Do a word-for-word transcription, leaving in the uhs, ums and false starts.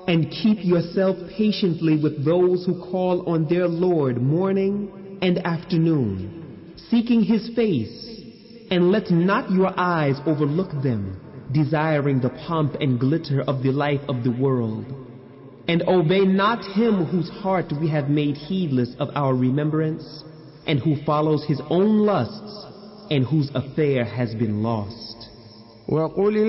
And keep yourself patiently with those who call on their Lord morning and afternoon, seeking His face, and let not your eyes overlook them, desiring the pomp and glitter of the life of the world. And obey not him whose heart we have made heedless of our remembrance, and who follows his own lusts, and whose affair has been lost. وقل